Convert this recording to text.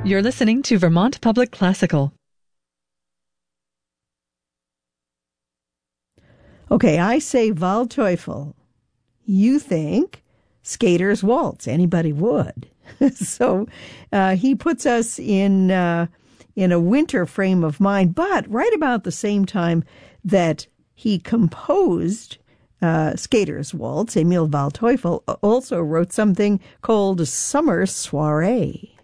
You're listening to Vermont Public Classical. Okay, I say Waldteufel. You think Skater's Waltz. Anybody would. So he puts us in a winter frame of mind, but right about the same time that he composed Skater's Waltz, Emil Waldteufel also wrote something called Summer Soiree.